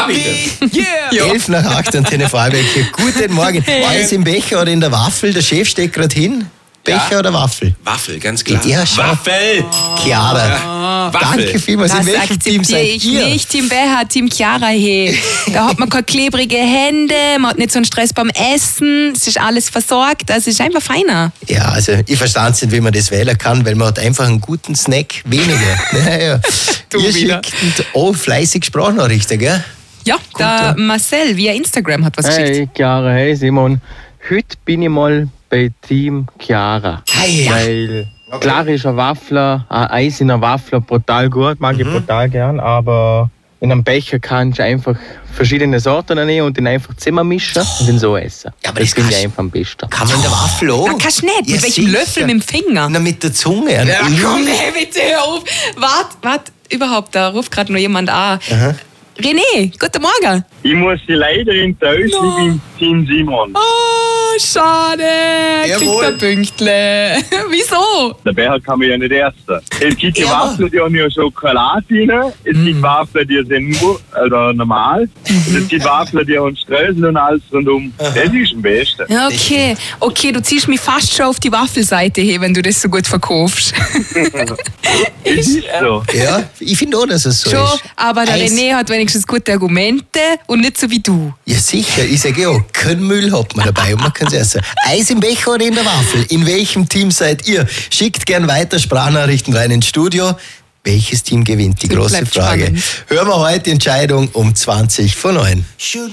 Yeah. 11 nach 8 Antenne Vorarlberg hier. Guten Morgen. Alles im Becher oder in der Waffel? Der Chef steckt gerade hin. Becher oder Waffel? Waffel, ganz klar. Ja, schau. Waffel! Chiara. Waffel. Danke vielmals. Das In welchem Team akzeptiere seid ich ihr? nicht. Team Becher, Team Chiara, hey. Da hat man keine klebrige Hände, man hat nicht so einen Stress beim Essen, es ist alles versorgt, also es ist einfach feiner. Ja, also ich verstand nicht, wie man das wählen kann, weil man hat einfach einen guten Snack weniger. Naja. Du Ihr wieder. schickt fleißig Sprachnachrichten, gell? Ja, der Marcel via Instagram hat was geschickt. Hey Chiara, hey Simon. Heute bin ich mal bei Team Chiara. Hey, Weil klar ist ein Waffler, ein Eis in einer Waffler brutal gut, mag ich brutal gern, aber in einem Becher kannst du einfach verschiedene Sorten nehmen und den einfach zusammenmischen und den so essen. Ja, aber das finde ich kannst- einfach am besten. kann man in der Waffel auch? Ah, kannst du nicht? Ja, Mit welchem sicher. Löffel? Mit dem Finger? Na, mit der Zunge. Ja, komm, hey, bitte hör auf. Wart, überhaupt, da ruft gerade noch jemand an. René, guten Morgen. Ich muss Sie leider enttäuschen, ich bin Team Simon. Oh, schade. Jawohl. Kriegt ein Pünktchen. Wieso? Der Becher kann man ja nicht essen. Es gibt ja Ja. Waffeln, die haben ja Schokolade drin. Es gibt Waffeln, die sind nur normal. Und es gibt Waffeln, die haben Streusel und alles rundum. Das ist am besten. Ja, okay, du ziehst mich fast schon auf die Waffelseite hin, wenn du das so gut verkaufst. Es ist so. Ja, ich finde auch, dass es so Schon, ist. aber der Eis- René hat wenigstens gute Argumente und nicht so wie du. Ja, sicher. Ich sage auch, kein Müll hat man dabei und man kann es essen. Eis im Becher oder in der Waffel? In welchem Team seid ihr? Schickt gern weiter Sprachnachrichten rein ins Studio. Welches Team gewinnt? Die große Bleibt Frage. spannend. Hören wir heute die Entscheidung um 20 vor 9.